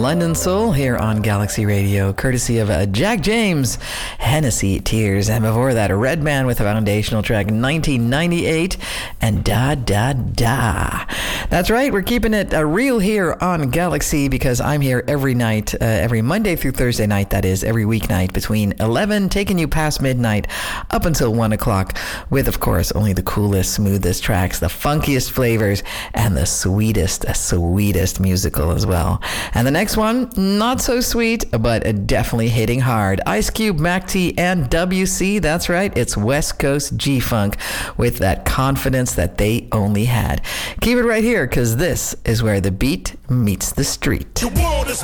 London Soul here on Galaxy Radio, courtesy of Jack James, Hennessy Tears, and before that, Redman with a foundational track 1998 and Da Da Da. That's right, we're keeping it real here on Galaxy because I'm here every night, every Monday through Thursday night, that is, every weeknight between 11, taking you past midnight up until 1 o'clock with, of course, only the coolest, smoothest tracks, the funkiest flavors, and the sweetest musical as well. And the next one, not so sweet, but definitely hitting hard. Ice Cube, Mac T, and WC. That's right, it's West Coast G-Funk with that confidence that they only had. Keep it right here, because this is where the beat meets the street. The world is